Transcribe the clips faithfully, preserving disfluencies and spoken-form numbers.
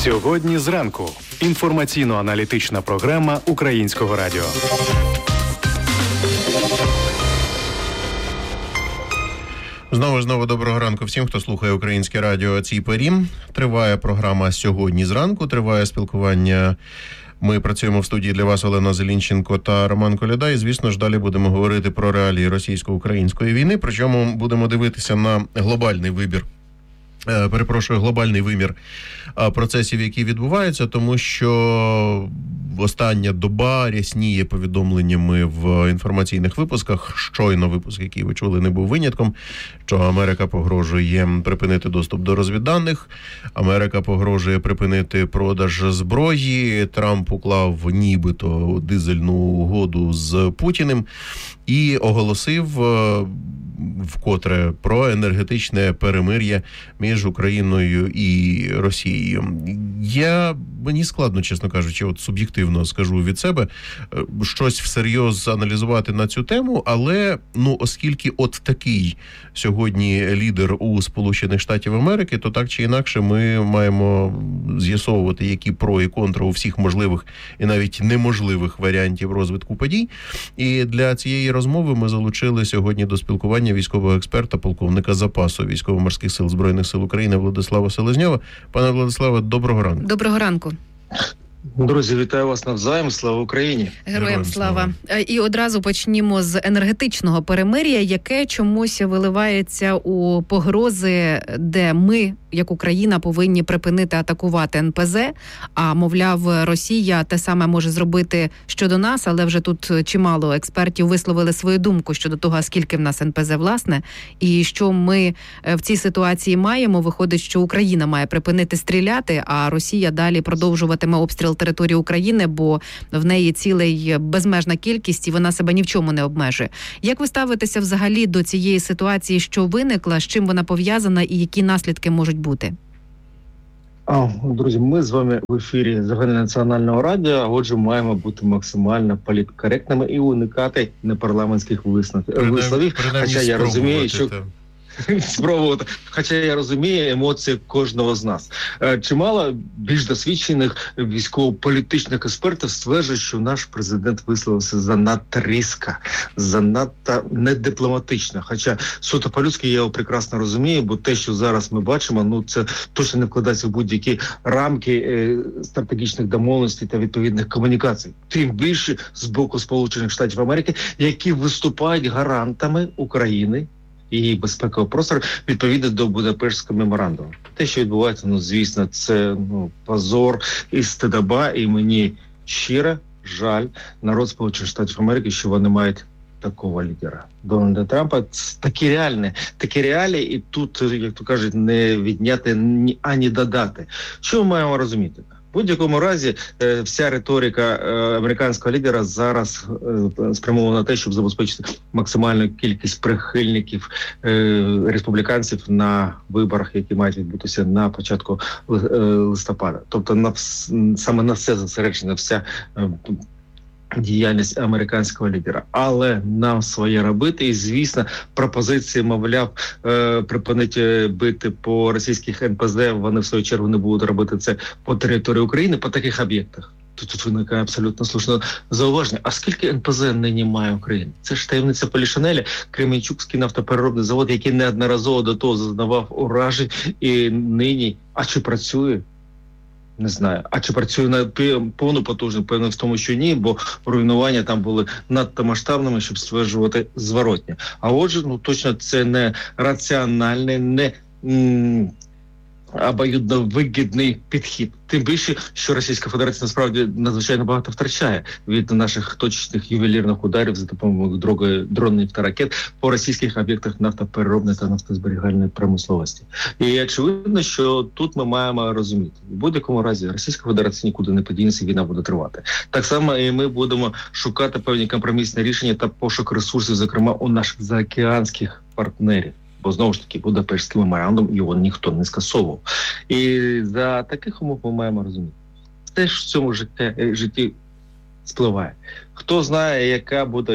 Сьогодні зранку. Інформаційно-аналітична програма Українського радіо. Знову знову доброго ранку всім, хто слухає Українське радіо о цій порі. Триває програма «Сьогодні зранку», триває спілкування. Ми працюємо в студії для вас Олена Зелінченко та Роман Коляда. І, звісно ж, далі будемо говорити про реалії російсько-української війни. Причому будемо дивитися на глобальний вибір. Перепрошую, глобальний вимір процесів, які відбуваються, тому що остання доба рясніє повідомленнями в інформаційних випусках. Щойно випуск, який ви чули, не був винятком, що Америка погрожує припинити доступ до розвідданих, Америка погрожує припинити продаж зброї, Трамп уклав нібито дизельну угоду з Путіним і оголосив вкотре про енергетичне перемир'я між Україною і Росією. Я, мені складно, чесно кажучи, от суб'єктивно скажу від себе, щось всерйоз аналізувати на цю тему, але, ну, оскільки от такий сьогодні лідер у Сполучених Штатів Америки, то так чи інакше ми маємо з'ясовувати, які про і контра у всіх можливих і навіть неможливих варіантів розвитку подій. І для цієї розмови ми залучили сьогодні до спілкування військового експерта, полковника запасу Військово-морських сил Збройних сил України Владислава Селезньова. Пане Владиславе, доброго ранку. Доброго ранку. Друзі, вітаю вас навзаєм. Слава Україні! Героям слава! І одразу почнімо з енергетичного перемир'я, яке чомусь виливається у погрози, де ми, як Україна, повинні припинити атакувати ен пе зе, а, мовляв, Росія те саме може зробити щодо нас, але вже тут чимало експертів висловили свою думку щодо того, скільки в нас ен пе зе, власне, і що ми в цій ситуації маємо. Виходить, що Україна має припинити стріляти, а Росія далі продовжуватиме обстріл території України, бо в неї цілий безмежна кількість і вона себе ні в чому не обмежує. Як ви ставитеся взагалі до цієї ситуації, що виникла, з чим вона пов'язана і які наслідки можуть бути? А, друзі, ми з вами в ефірі Загальнонаціонального радіо, а отже, маємо бути максимально політкоректними і уникати непарламентських висловів. Хоча я розумію, що... спробувати. Хоча я розумію емоції кожного з нас. Чимало більш досвідчених військово-політичних експертів стверджують, що наш президент висловився занадто різко, занадто недипломатично. Хоча суто по-людськи я його прекрасно розумію, бо те, що зараз ми бачимо, ну це точно не вкладається в будь-які рамки е, стратегічних домовленостей та відповідних комунікацій. Тим більше з боку Сполучених Штатів Америки, які виступають гарантами України і її безпекового простору відповідно до Будапештського меморандуму. Те, що відбувається, ну, звісно, це ну, позор і стидоба, і мені щиро жаль народ Сполучених Штатів Америки, що вони мають такого лідера. Дональда Трампа. Такі реальні, такі реалії, і тут, як то кажуть, не відняти, ні, ані додати. Що ми маємо розуміти? В будь-якому разі вся риторика американського лідера зараз спрямована на те, щоб забезпечити максимальну кількість прихильників республіканців на виборах, які мають відбутися на початку листопада. Тобто на, саме на все зосереджена вся діяльність американського лідера. Але нам своє робити, і, звісно, пропозиції, мовляв, е, припинити бити по російських ен пе зе, вони в свою чергу не будуть робити це по території України, по таких об'єктах. Тут, тут виникає абсолютно слушне зауваження. А скільки ен пе зе нині має Україна? Це ж таємниця Полішинеля, Кременчуцький нафтопереробний завод, який неодноразово до того зазнавав уражень, і нині, а чи працює? Не знаю. А чи працює на повну потужність? Певно, в тому, що ні, бо руйнування там були надто масштабними, щоб стверджувати зворотнє. А отже, ну точно це не раціональний, не м- обоюдно вигідний підхід. Тим більше, що Російська Федерація насправді надзвичайно багато втрачає від наших точних ювелірних ударів за допомогою дронів та ракет по російських об'єктах нафтопереробної та нафтозберігальної промисловості. І очевидно, що тут ми маємо розуміти. В будь-якому разі Російська Федерація нікуди не подінеться, війна буде тривати. Так само і ми будемо шукати певні компромісні рішення та пошук ресурсів, зокрема у наших заокеанських партнерів. Бо, знову ж таки, Будапештський меморандум, його ніхто не скасовував. І за таких умов ми маємо розуміти. Теж в цьому житті, житті спливає. Хто знає, яка буде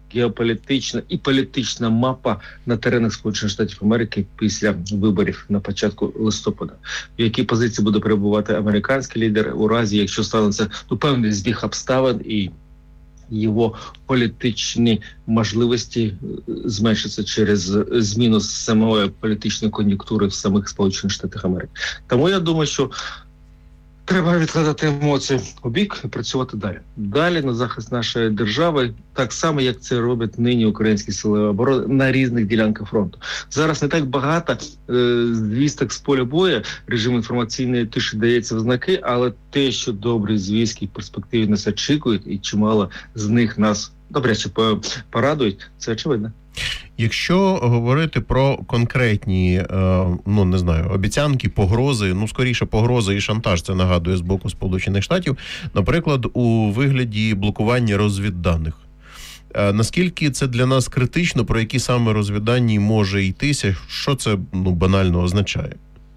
геополітична і політична мапа на теренах Сполучених Штатів Америки після виборів на початку листопада. В якій позиції буде перебувати американський лідер у разі, якщо станеться ну, певний збіг обставин і його політичні можливості зменшаться через зміну самої політичної кон'юнктури в самих Сполучених Штатах Америки. Тому я думаю, що треба відкладати емоції у бік і працювати далі. Далі на захист нашої держави, так само, як це роблять нині українські сили оборони на різних ділянках фронту. Зараз не так багато е, звісток з поля бою, режим інформаційної тиші дається в знаки, але те, що добрі звістки в перспективі нас очікують, і чимало з них нас добряче порадують, це очевидно. Якщо говорити про конкретні, ну не знаю, обіцянки, погрози, ну скоріше погрози і шантаж, це нагадує з боку Сполучених Штатів, наприклад, у вигляді блокування розвідданих. Наскільки це для нас критично, про які саме розвіддані може йтися, що це ну банально означає?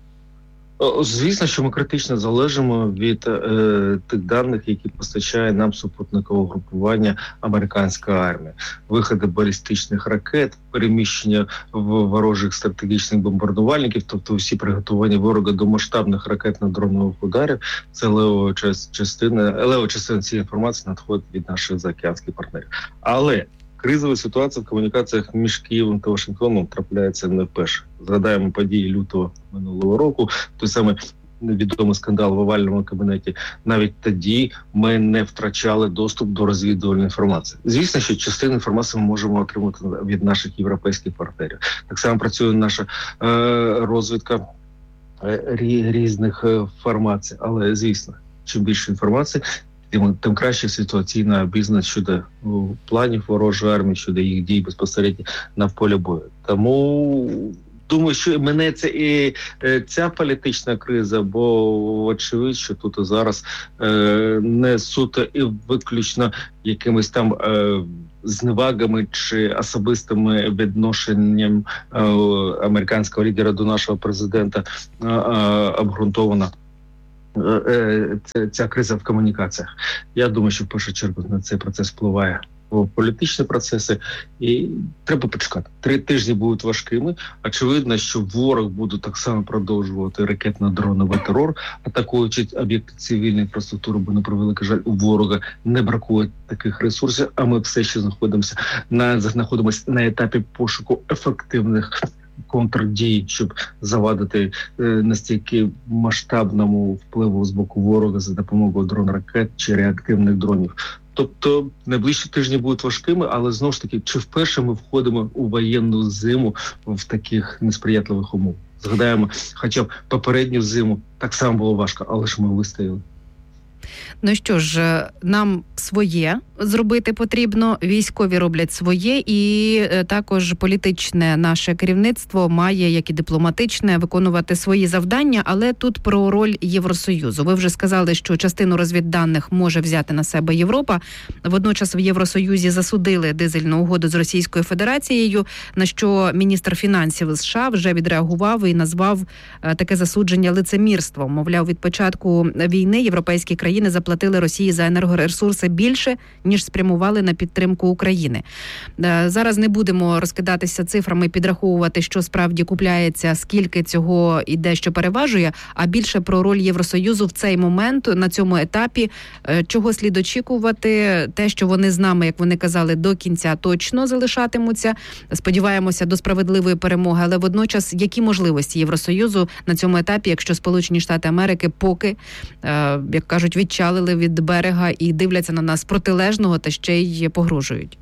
Звісно, що ми критично залежимо від е, тих даних, які постачає нам супутникове групування американська армія. Виходи балістичних ракет, переміщення в ворожих стратегічних бомбардувальників, тобто всі приготування ворога до масштабних ракетно-дронових ударів, це левова частина, лева частина цієї інформації надходить від наших заокеанських партнерів. Але кризова ситуація в комунікаціях між Києвом та Вашингтоном трапляється не вперше. Згадаємо події лютого минулого року, той самий відомий скандал в овальному кабінеті. Навіть тоді ми не втрачали доступ до розвідувальної інформації. Звісно, що частину інформації ми можемо отримати від наших європейських партнерів. Так само працює наша е, розвідка е, різних е, формацій. Але, звісно, чим більше інформації, Тим, тим краще ситуаційна обізнаність щодо ну, планів ворожої армії, щодо їх дій безпосередньо на полі бою. Тому думаю, що мене це і е, ця політична криза, бо очевидно, що тут і зараз е, не суто і виключно якимись там е, зневагами чи особистими відношенням е, американського лідера до нашого президента е, е, обґрунтована. Ця, ця криза в комунікаціях. Я думаю, що в першу чергу на цей процес впливає політичні процеси, і треба почекати. Три тижні будуть важкими. Очевидно, що ворог буде так само продовжувати ракетно-дроновий терор, атакуючи об'єкти цивільної інфраструктури, бо, на превеликий жаль, у ворога не бракує таких ресурсів, а ми все ще знаходимося на, знаходимося на етапі пошуку ефективних контрдій, щоб завадити е, настільки масштабному впливу з боку ворога за допомогою дрон-ракет чи реактивних дронів. Тобто найближчі тижні будуть важкими, але знову ж таки, чи вперше ми входимо у воєнну зиму в таких несприятливих умовах? Згадаємо, хоча б попередню зиму так само було важко, але ж ми вистояли. Ну що ж, нам своє зробити потрібно, військові роблять своє, і також політичне наше керівництво має, як і дипломатичне, виконувати свої завдання, але тут про роль Євросоюзу. Ви вже сказали, що частину розвідданих може взяти на себе Європа. Водночас в Євросоюзі засудили дизельну угоду з Російською Федерацією, на що міністр фінансів США вже відреагував і назвав таке засудження лицемірством. Мовляв, від початку війни європейські країни заплатили Росії за енергоресурси більше, ніж спрямували на підтримку України. Зараз не будемо розкидатися цифрами, підраховувати, що справді купляється, скільки цього іде, що переважує, а більше про роль Євросоюзу в цей момент, на цьому етапі, чого слід очікувати, те, що вони з нами, як вони казали, до кінця точно залишатимуться. Сподіваємося до справедливої перемоги, але водночас, які можливості Євросоюзу на цьому етапі, якщо Сполучені Штати Америки поки, як кажуть, відчалили від берега і дивляться на нас протилежного та ще й погрожують?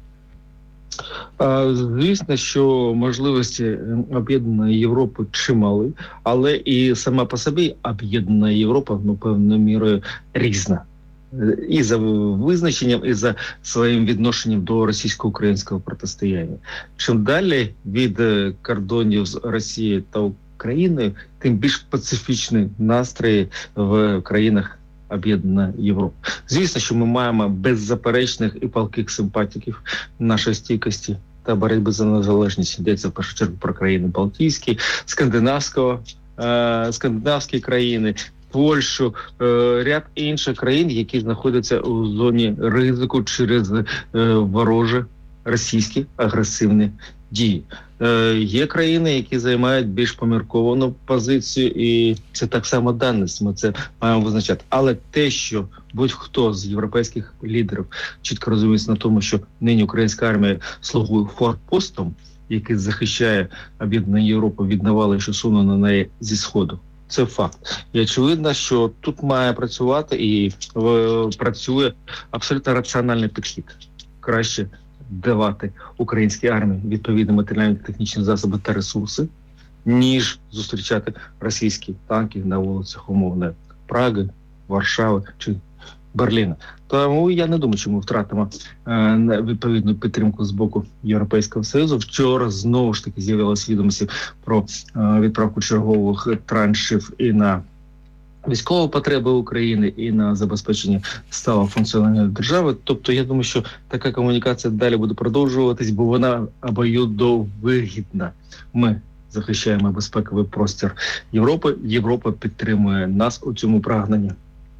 Звісно, що можливості об'єднаної Європи чимали, але і сама по собі об'єднана Європа, ну, певною мірою різна. І за визначенням, і за своїм відношенням до російсько-українського протистояння. Чим далі від кордонів з Росією та Україною, тим більш пацифічні настрої в країнах об'єднана Європа. Звісно, що ми маємо беззаперечних і палких симпатиків нашої стійкості та боротьби за незалежність. Йдеться в першу чергу про країни Балтійські, скандинавського, е- скандинавські країни, Польщу, е- ряд інших країн, які знаходяться у зоні ризику через е- вороже російські агресивні дії. Е, є країни, які займають більш помірковану позицію, і це так само даність, ми це маємо визначати. Але те, що будь-хто з європейських лідерів чітко розуміється на тому, що нині українська армія слугує форпостом, який захищає об'єднану Європу від навали, що суне на неї зі Сходу. Це факт. І очевидно, що тут має працювати і е, працює абсолютно раціональний підхід. Краще давати українській армії відповідні матеріальні технічні засоби та ресурси, ніж зустрічати російські танки на вулицях умовно Праги, Варшави чи Берліна. Тому я не думаю, що ми втратимо е, відповідну підтримку з боку Європейського Союзу. Вчора знову ж таки з'явилися відомості про е, відправку чергових траншів і на військові потреби України, і на забезпечення сталого функціонування держави. Тобто, я думаю, що така комунікація далі буде продовжуватись, бо вона обоюдовигідна. Ми захищаємо безпековий простір Європи, Європа підтримує нас у цьому прагненні.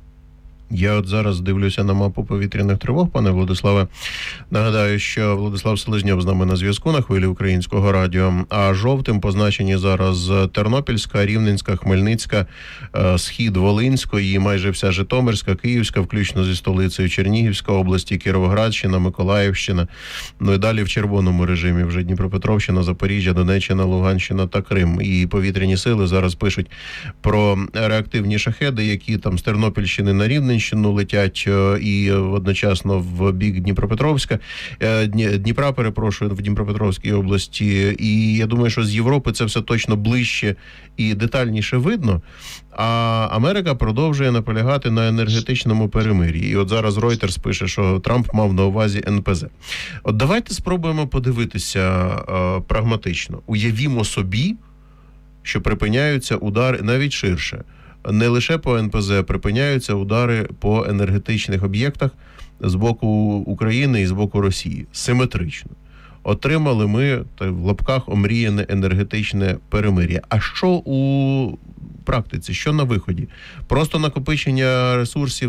Я от зараз дивлюся на мапу повітряних тривог, пане Владиславе. Нагадаю, що Владислав Селезньов з нами на зв'язку на хвилі Українського радіо, а жовтим позначені зараз Тернопільська, Рівненська, Хмельницька, схід Волинської, майже вся Житомирська, Київська, включно зі столицею Чернігівська області, Кіровоградщина, Миколаївщина. Ну і далі в червоному режимі вже Дніпропетровщина, Запоріжжя, Донеччина, Луганщина та Крим. І повітряні сили зараз пишуть про реактивні шахеди, які там з Тернопільщини на Рівненщину летять і одночасно в бік Дніпропетровська, Дніпра, перепрошую, в Дніпропетровській області. І я думаю, що з Європи це все точно ближче і детальніше видно. А Америка продовжує наполягати на енергетичному перемир'ї. І от зараз Reuters пише, що Трамп мав на увазі ен пе зе. От давайте спробуємо подивитися е, прагматично. Уявімо собі, що припиняються удари навіть ширше. Не лише по ен пе зе, припиняються удари по енергетичних об'єктах з боку України і з боку Росії. Симетрично. Отримали ми, так, в лапках, омріяне енергетичне перемир'я. А що у практиці, що на виході? Просто накопичення ресурсів